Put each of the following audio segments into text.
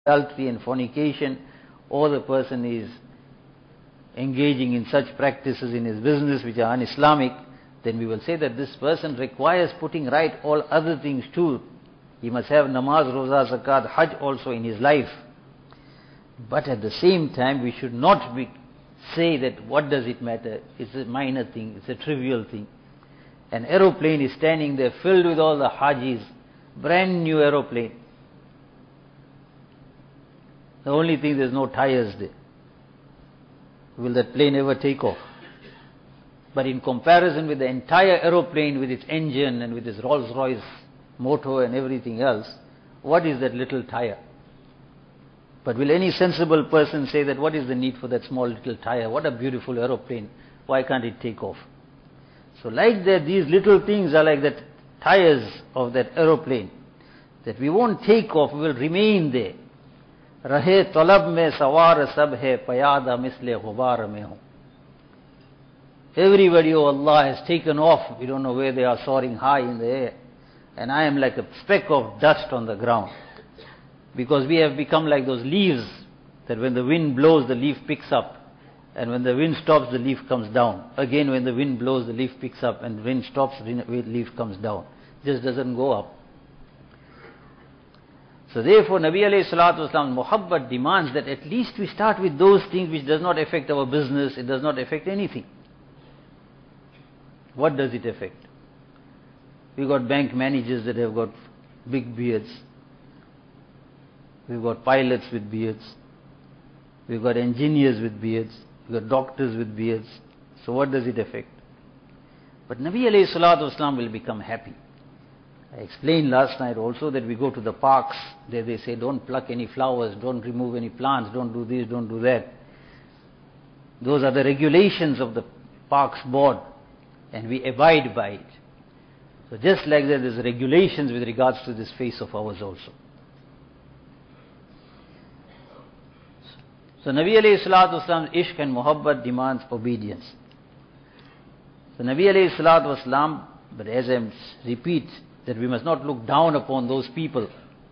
adultery and fornication, or the person is engaging in such practices in his business which are un-Islamic, then we will say that this person requires putting right all other things too. He must have namaz, roza, zakat, hajj also in his life. But at the same time, we should not say that what does it matter? It's a minor thing, it's a trivial thing. An aeroplane is standing there filled with all the hajis, brand new aeroplane. The only thing, there's no tires there. Will that plane ever take off? But in comparison with the entire aeroplane, with its engine and with its Rolls-Royce motor and everything else, what is that little tire? But will any sensible person say that what is the need for that small little tire? What a beautiful aeroplane. Why can't it take off? So like that, these little things are like that tires of that aeroplane, that we won't take off, we will remain there. Rahe talab mein sawar sab hai, payada misle ghubar mein ho. Everybody, oh Allah, has taken off. We don't know where they are, soaring high in the air. And I am like a speck of dust on the ground. Because we have become like those leaves, that when the wind blows, the leaf picks up. And when the wind stops, the leaf comes down. Again, when the wind blows, the leaf picks up. And the wind stops, the leaf comes down. Just doesn't go up. So therefore, Nabi alayhi salatu wasalam, muhabbat demands that at least we start with those things which does not affect our business, it does not affect anything. What does it affect? We got bank managers that have got big beards. We've got pilots with beards. We've got engineers with beards. We've got doctors with beards. So what does it affect? But Nabi alayhi salatu wasalam will become happy. I explained last night also that we go to the parks, there they say don't pluck any flowers, don't remove any plants, don't do this, don't do that. Those are the regulations of the parks board, and we abide by it. So just like that, there's regulations with regards to this face of ours also. So Nabi alayhi salatu wasalam's ishq and muhabbat demands obedience. So Nabi alayhi salatu wasalam, but as I repeat, that we must not look down upon those people,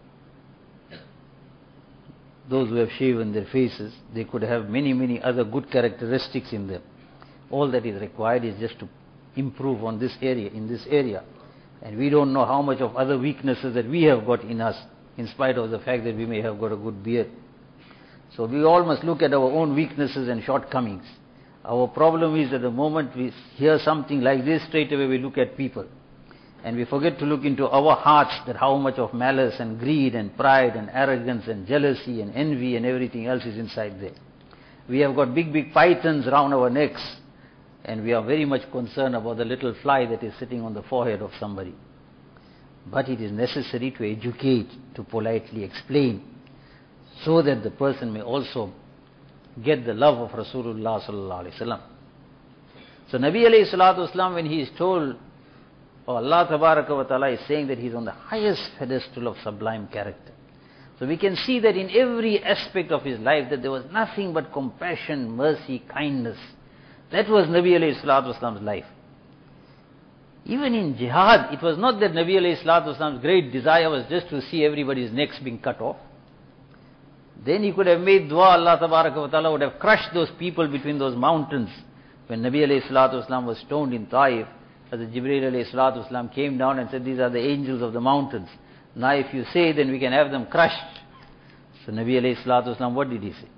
those who have shaven their faces. They could have many, many other good characteristics in them. All that is required is just to improve on this area, in this area. And we don't know how much of other weaknesses that we have got in us, in spite of the fact that we may have got a good beard. So we all must look at our own weaknesses and shortcomings. Our problem is that the moment we hear something like this, straight away we look at people. And we forget to look into our hearts, that how much of malice and greed and pride and arrogance and jealousy and envy and everything else is inside there. We have got big, big pythons round our necks, and we are very much concerned about the little fly that is sitting on the forehead of somebody. But it is necessary to educate, to politely explain, so that the person may also get the love of Rasulullah sallallahu alaihi wasallam. So Nabi alayhi salatu wasalam, when he is told, Allah Tabaraka wa Ta'ala is saying that he is on the highest pedestal of sublime character. So we can see that in every aspect of his life, that there was nothing but compassion, mercy, kindness. That was Nabi alayhi salatu wasalam's life. Even in jihad, it was not that Nabi alayhi salatu wasalam's great desire was just to see everybody's necks being cut off. Then he could have made dua, Allah Tabaraka wa Ta'ala would have crushed those people between those mountains. When Nabi alayhi salatu wasalam was stoned in Taif, as Jibreel alayhi salatu wasalam came down and said, these are the angels of the mountains. Now if you say, then we can have them crushed. So Nabi alayhi salatu wasalam, what did he say?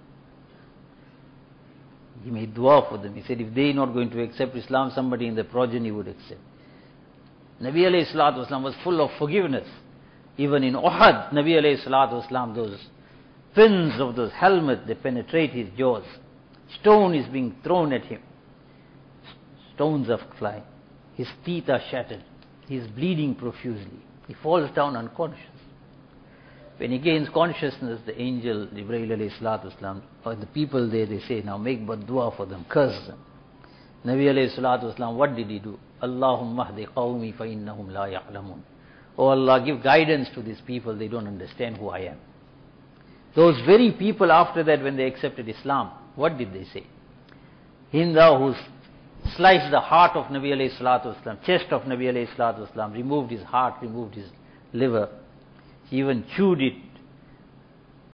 He made dua for them. He said, if they are not going to accept Islam, somebody in the progeny would accept. Nabi alayhi salatu wasalam was full of forgiveness. Even in Uhud, Nabi alayhi salatu wasalam, those pins of those helmets, they penetrate his jaws. Stone is being thrown at him. Stones are flying. His teeth are shattered. He is bleeding profusely. He falls down unconscious. When he gains consciousness, the angel Jibreel alayhi salatu wasalam, or the people there, they say, now make but dua for them, curse them. Nabi alayhi salatu wasalam, what did he do? Allahumma hdi qawmi fa innahum la ya'lamun. Oh Allah, give guidance to these people, they don't understand who I am. Those very people after that, when they accepted Islam, what did they say? Hinda, who sliced the heart of Nabi alayhi salatu wasalam, chest of Nabi alayhi salatu wasalam, removed his heart, removed his liver. He even chewed it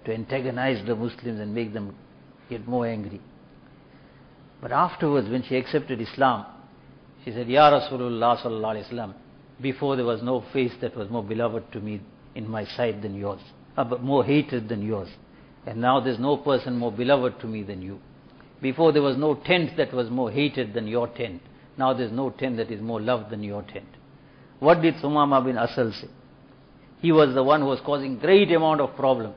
to antagonize the Muslims and make them get more angry. But afterwards, when she accepted Islam, she said, Ya Rasulullah sallallahu alayhi wasallam, before there was no face that was more beloved to me in my sight than yours, but more hated than yours. And now there's no person more beloved to me than you. Before there was no tent that was more hated than your tent. Now there's no tent that is more loved than your tent. What did Sumama bin Asal say? He was the one who was causing great amount of problem.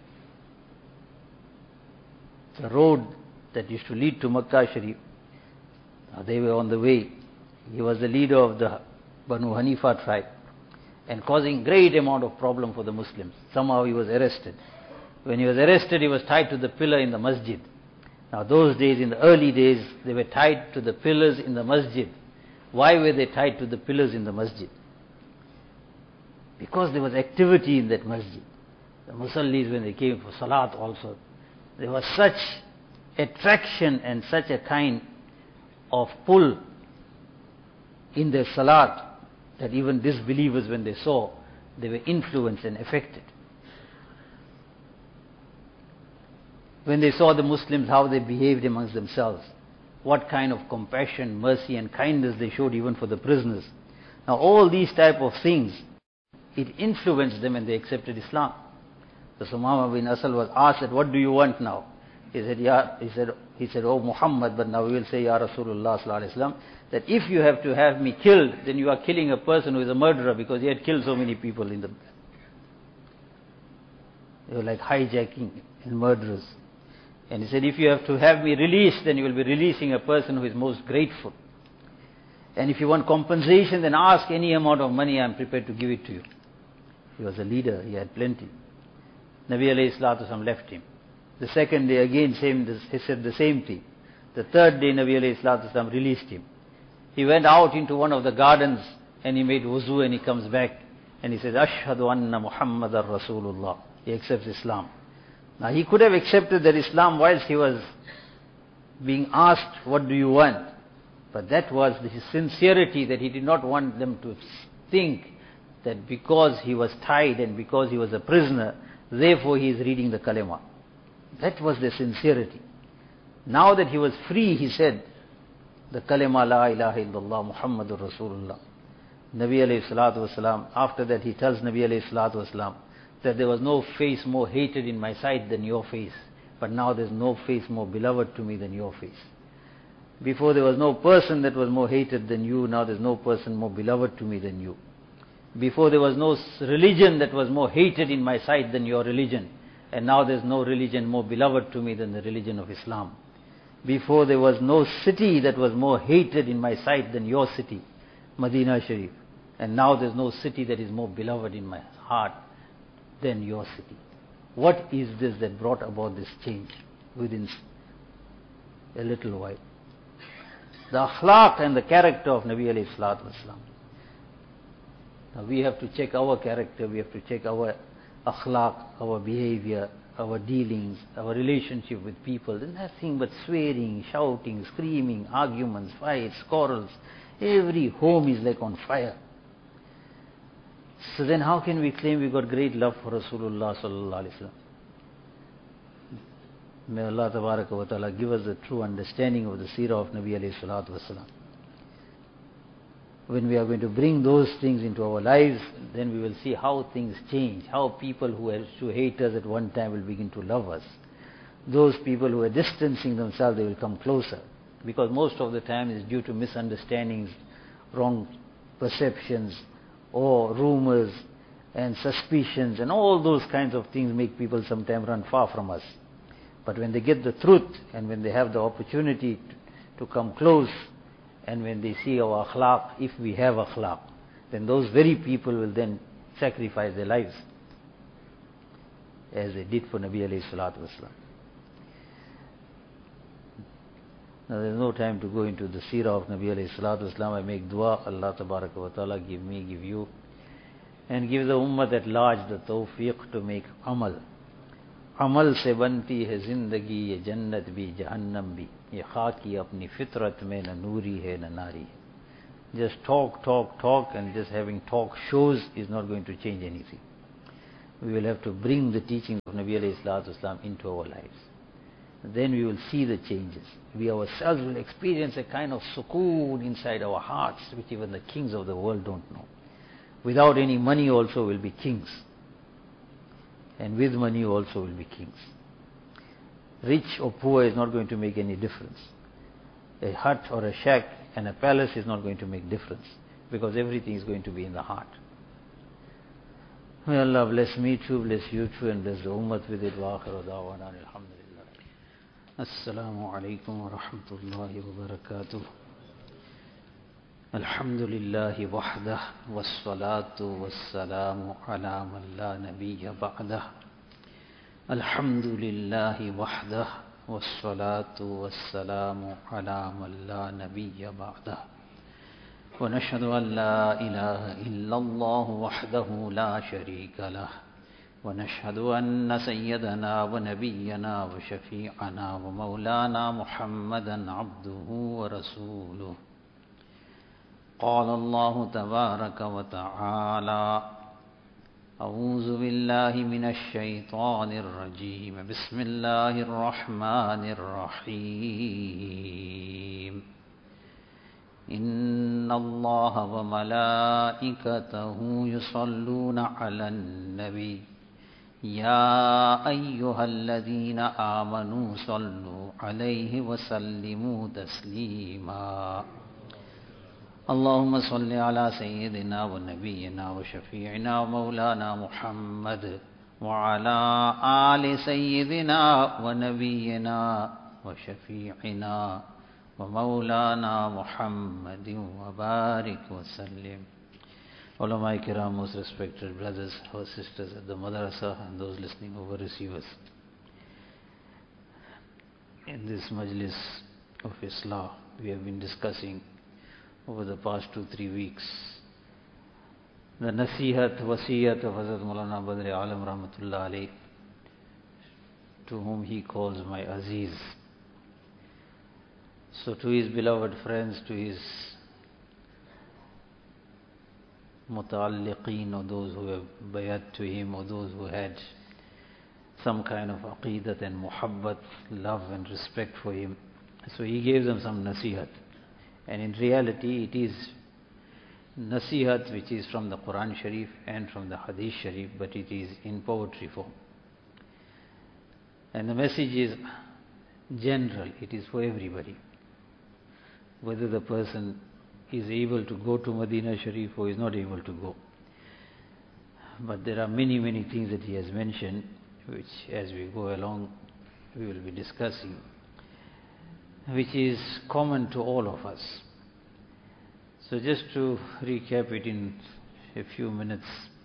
The road that used to lead to Makkah Sharif, they were on the way. He was the leader of the Banu Hanifa tribe and causing great amount of problem for the Muslims. Somehow he was arrested. When he was arrested, he was tied to the pillar in the masjid. Now those days, in the early days, they were tied to the pillars in the masjid. Why were they tied to the pillars in the masjid? Because there was activity in that masjid. The Musallis, when they came for Salat also, there was such attraction and such a kind of pull in their Salat that even disbelievers, when they saw, they were influenced and affected. When they saw the Muslims, how they behaved amongst themselves, what kind of compassion, mercy and kindness they showed even for the prisoners. Now all these type of things, it influenced them and they accepted Islam. So Sumama bin Asal was asked that, what do you want now? He said, oh Muhammad, but now we will say, Ya Rasulullah sallallahu alaihi wasallam, that if you have to have me killed, then you are killing a person who is a murderer, because he had killed so many people in the... They were like hijacking and murderers. And he said, if you have to have me released, then you will be releasing a person who is most grateful. And if you want compensation, then ask any amount of money, I am prepared to give it to you. He was a leader, he had plenty. Nabi alayhi salatu wasalam left him. The second day again, he said the same thing. The third day, Nabi alayhi salatu wasalam released him. He went out into one of the gardens and he made wuzu and he comes back and he says, Ashhadu anna Muhammadar Rasulullah. He accepts Islam. Now he could have accepted that Islam whilst he was being asked, what do you want? But that was his sincerity, that he did not want them to think that because he was tied and because he was a prisoner, therefore he is reading the kalima. That was the sincerity. Now that he was free, he said, the kalima la ilaha illallah Muhammadur Rasulullah. Nabi alayhi salatu wasalam, after that he tells Nabi alayhi salatu wasalam, that there was no face more hated in my sight than your face. But now there's no face more beloved to me than your face. Before there was no person that was more hated than you, now there's no person more beloved to me than you. Before there was no religion that was more hated in my sight than your religion. And now there's no religion more beloved to me than the religion of Islam. Before there was no city that was more hated in my sight than your city, Medina Sharif. And now there's no city that is more beloved in my heart than your city. What is this that brought about this change within a little while? The akhlaq and the character of Nabi alayhi salatu wasalam. Now we have to check our character, we have to check our akhlaq, our behavior, our dealings, our relationship with people. There's nothing but swearing, shouting, screaming, arguments, fights, quarrels. Every home is like on fire. So then how can we claim we got great love for Rasulullah sallallahu alaihi wasallam? May Allah tabaraka wa ta'ala give us the true understanding of the seerah of Nabi alayhi salatu wasalam. When we are going to bring those things into our lives, then we will see how things change, how people who used to hate us at one time will begin to love us. Those people who are distancing themselves, they will come closer. Because most of the time it's due to misunderstandings, wrong perceptions, or rumors and suspicions, and all those kinds of things make people sometimes run far from us. But when they get the truth, and when they have the opportunity to come close, and when they see our akhlaq, if we have akhlaq, then those very people will then sacrifice their lives, as they did for Nabi alayhi salatu wasalam. Now there is no time to go into the seerah of Nabi alayhi salatu wasalam. I make dua, Allah tabaraka wa ta'ala give me, give you, and give the ummah at large the tawfiq to make amal. Amal se banti hai zindagi, ye jannat bhi, jahannam bhi. Ye khaki apni fitrat mein na noori hai na nari. Just talk, and just having talk shows is not going to change anything. We will have to bring the teachings of Nabi alayhi salatu wasalam into our lives. Then we will see the changes. We ourselves will experience a kind of sukoon inside our hearts, which even the kings of the world don't know. Without any money also will be kings. And with money also will be kings. Rich or poor is not going to make any difference. A hut or a shack and a palace is not going to make difference, because everything is going to be in the heart. May Allah bless me too, bless you too, and bless the ummah with it. Wa akhiru da'wana alhamdulillah. Assalamu alaikum wa rahmatullahi wa barakatuh. Alhamdulillahi wahdah, wassalatu wassalamu ala man la nabiyya ba'dah. Alhamdulillahi wahdah, wassalatu wassalamu ala man la nabiyya ba'dah. ونشهد أن لا إله إلا الله وحده لا شريك له ونشهد أن سيدنا ونبينا وشفيعنا ومولانا محمدا عبده ورسوله. قال الله تبارك وتعالى: أعوذ بالله من الشيطان الرجيم بسم الله الرحمن الرحيم. إن الله وملائكته يصلون على النبي يا أيها الذين آمنوا صلوا عليه وسلموا تسليما. اللهم صل على سيدنا ونبينا وشفيعنا ومولانا محمد وعلى آل سيدنا ونبينا وشفيعنا ومولانا محمد وبارك وسلم. Ulama Kiram, most respected brothers or sisters at the madrasa and those listening over receivers. In this majlis of Islah, we have been discussing over the past 2-3 weeks the nasihat, wasiyat of Hazrat Maulana Badr Alam Rahmatullah Alayh, to whom he calls my Aziz. So to his beloved friends, to his muta'alliqeen, or those who have bayat to him, or those who had some kind of aqidat and muhabbat, love and respect for him. So he gave them some nasihat. And in reality it is nasihat which is from the Quran Sharif and from the Hadith Sharif, but it is in poetry form. And the message is general, it is for everybody. Whether the person is able to go to Medina Sharif or is not able to go. But there are many, many things that he has mentioned, which as we go along we will be discussing, which is common to all of us. So just to recap it in a few minutes,